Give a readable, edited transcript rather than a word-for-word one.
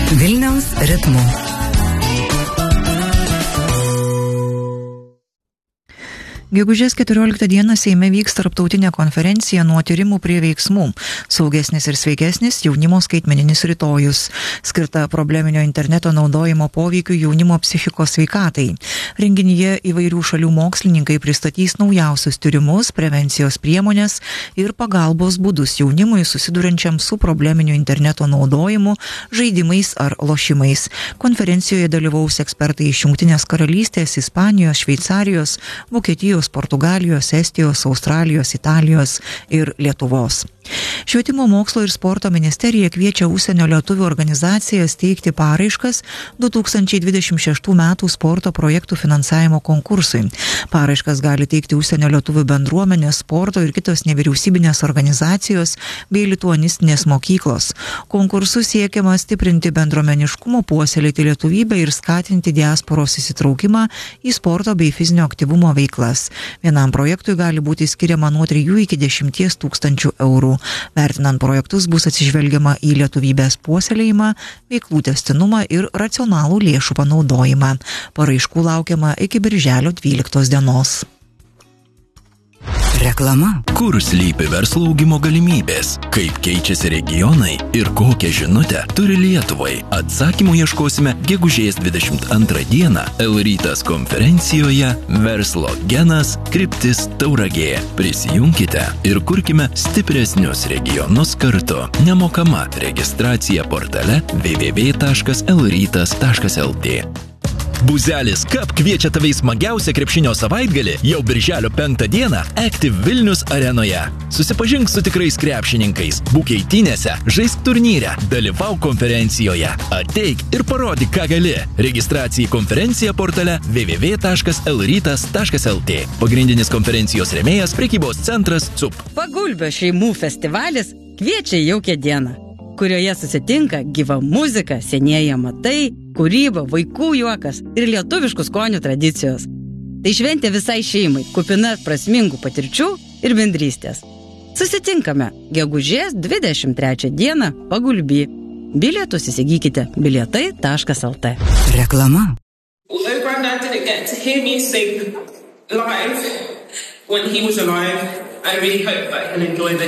Vilniaus ritmu. Gegužės 14 dieną Seime vyks tarptautinė konferencija nuo tyrimų prie veiksmų – saugesnis ir sveikesnis jaunimo skaitmeninis rytojus, skirta probleminio interneto naudojimo poveikiu jaunimo psichikos sveikatai. Renginyje įvairių šalių mokslininkai pristatys naujausius tyrimus, prevencijos priemonės ir pagalbos būdus jaunimui susidurančiam su probleminiu interneto naudojimu, žaidimais ar lošimais. Konferencijoje dalyvaus ekspertai iš Jungtinės Karalystės, Ispanijos, Šveicarijos, Vokietijos, Portugalijos, Estijos, Australijos, Italijos ir Lietuvos. Švietimo, mokslo ir sporto ministerija kviečia užsienio lietuvių organizacijas teikti paraiškas 2026 metų sporto projektų finansavimo konkursui. Paraiškas gali teikti užsienio lietuvių bendruomenės, sporto ir kitos nevyriausybinės organizacijos bei lituanistinės mokyklos. Konkursu siekiama stiprinti bendruomeniškumo, puoselėti lietuvybę ir skatinti diasporos įsitraukimą į sporto bei fizinio aktyvumo veiklas. Vienam projektui gali būti skiriama nuo 3 iki 10 tūkstančių eurų. Vertinant projektus bus atsižvelgiama į lietuvybės puoselėjimą, veiklų tęstinumą ir racionalų lėšų panaudojimą. Paraiškų laukiama iki birželio 12 dienos. Reklama. Kur slypi verslo augimo galimybės? Kaip keičiasi regionai? Ir kokią žinutę turi Lietuvai? Atsakymų ieškosime gegužės 22 dieną L-rytas konferencijoje Verslo genas kryptis Tauragė. Prisijunkite ir kurkime stipresnius regionus kartu. Nemokama registracija portale www.lrytas.lt. Buzelis Cup kviečia tave į smagiausią krepšinio savaitgalį jau birželio 5 dieną Active Vilnius arenoje. Susipažink su tikrais krepšininkais, būk eitynėse, žaisk turnyre, dalyvauk konferencijoje, ateik ir parodyk, ką gali. Registracija į konferenciją portale www.lrytas.lt. Pagrindinis konferencijos rėmėjas prekybos centras CUP. Pagulbio šeimų festivalis kviečia jaukią dieną, kurioje susitinka gyva muzika, senieji amatai, kūryba, vaikų juokas ir lietuviškų skonių tradicijos. Tai šventė visai šeimai, kupina prasmingų patirčių ir bendrystės. Susitinkame gegužės 23 dieną Pagulby. Bilietus įsigykite bilietai.lt. Reklama. Although Grandad didn't get to hear me sing live when he was alive, I really hope that he'll enjoy this.